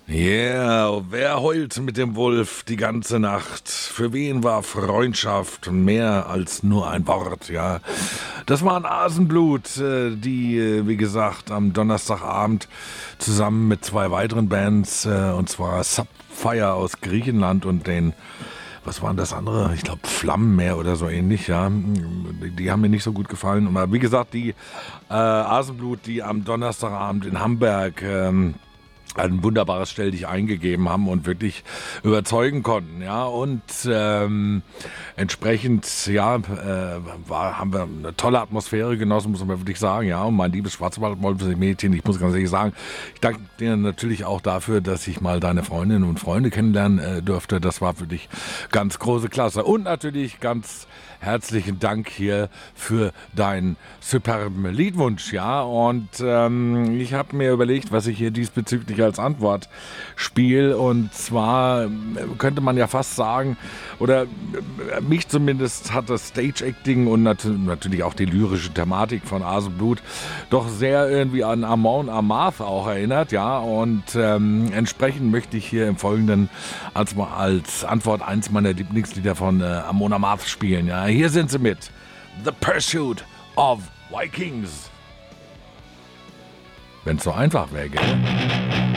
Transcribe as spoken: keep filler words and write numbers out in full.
Yeah, wer heult mit dem Wolf die ganze Nacht? Für wen war Freundschaft mehr als nur ein Wort, ja? Das waren Asenblut, äh, die, äh, wie gesagt, am Donnerstagabend zusammen mit zwei weiteren Bands, äh, und zwar Subfire aus Griechenland und den, was waren das andere? Ich glaube Flammenmeer oder so ähnlich, ja. Die, die haben mir nicht so gut gefallen. Aber wie gesagt, die äh, Asenblut, die am Donnerstagabend in Hamburg ähm, ein wunderbares Stell dich eingegeben haben und wirklich überzeugen konnten, ja, und ähm, entsprechend, ja, äh, war, haben wir eine tolle Atmosphäre genossen, muss man wirklich sagen, ja, und mein liebes Schwarzwaldmädchen, ich muss ganz ehrlich sagen, ich danke dir natürlich auch dafür, dass ich mal deine Freundinnen und Freunde kennenlernen äh, durfte, das war für dich ganz große Klasse und natürlich ganz herzlichen Dank hier für deinen superben Liedwunsch, ja, und ähm, ich habe mir überlegt, was ich hier diesbezüglich als Antwort spiele, und zwar könnte man ja fast sagen, oder mich zumindest hat das Stage-Acting und nat- natürlich auch die lyrische Thematik von Asenblut doch sehr irgendwie an Amon Amarth auch erinnert, ja, und ähm, entsprechend möchte ich hier im Folgenden als, als Antwort eins meiner Lieblingslieder von äh, Amon Amarth spielen, ja. Hier sind sie mit The Pursuit of Vikings. Wenn's so einfach wäre, gell?